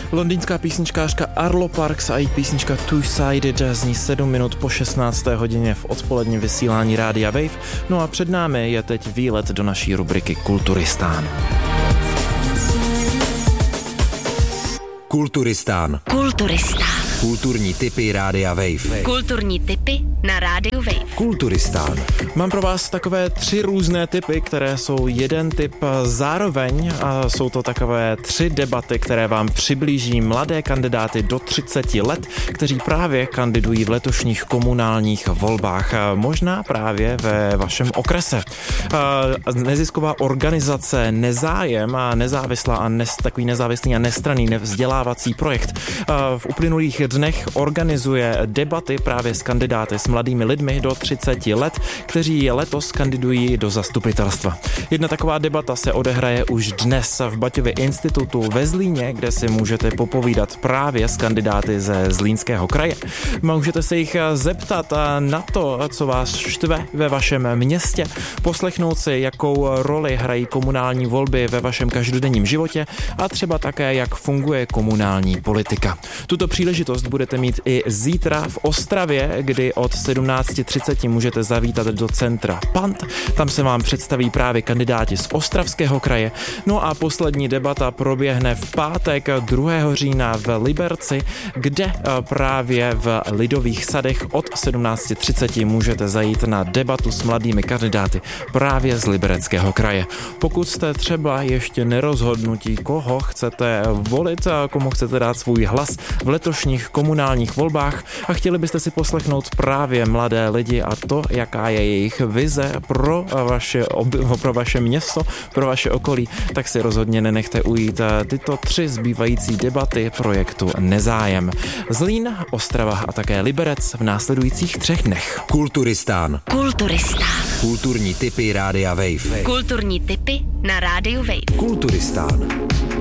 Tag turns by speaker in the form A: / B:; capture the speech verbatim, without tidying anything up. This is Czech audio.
A: Londýnská písničkářka Arlo Parks a její písnička Two-Sided zní sedm minut po šestnácté hodině v odpoledním vysílání Rádia Wave. No a před námi je teď výlet do naší rubriky Kulturistán.
B: Kulturistán.
C: Kulturistán.
B: Kulturní tipy Rádia Wave.
C: Kulturní tipy na Rádiu Wave.
B: Kulturistán.
A: Mám pro vás takové tři různé typy, které jsou jeden typ zároveň a jsou to takové tři debaty, které vám přiblíží mladé kandidáty do třiceti let, kteří právě kandidují v letošních komunálních volbách, možná právě ve vašem okrese. Nezisková organizace Nezájem a nezávislá a nes, takový nezávislý a nestranný vzdělávací projekt v uplynulých dnech organizuje debaty právě s kandidáty, s mladými lidmi do třiceti let, kteří letos kandidují do zastupitelstva. Jedna taková debata se odehraje už dnes v Baťově institutu ve Zlíně, kde si můžete popovídat právě s kandidáty ze Zlínského kraje. Můžete se jich zeptat na to, co vás štve ve vašem městě, poslechnout si, jakou roli hrají komunální volby ve vašem každodenním životě a třeba také, jak funguje komunální politika. Tuto příležitost budete mít i zítra v Ostravě, kdy od sedmnáct třicet můžete zavítat do centra Pant. Tam se vám představí právě kandidáti z Ostravského kraje. No a poslední debata proběhne v pátek druhého října v Liberci, kde právě v Lidových sadech od sedmnáct třicet můžete zajít na debatu s mladými kandidáty právě z Libereckého kraje. Pokud jste třeba ještě nerozhodnutí, koho chcete volit a komu chcete dát svůj hlas v letošních komunálních volbách a chtěli byste si poslechnout právě mladé lidi a to, jaká je jejich vize pro vaše, pro vaše město, pro vaše okolí, tak si rozhodně nenechte ujít tyto tři zbývající debaty projektu Nezájem. Zlín, Ostrava a také Liberec v následujících třech dnech.
B: Kulturistán.
C: Kulturistán.
B: Kulturní tipy Rádia Wave.
C: Kulturní tipy na Rádiu Wave.
B: Kulturistán.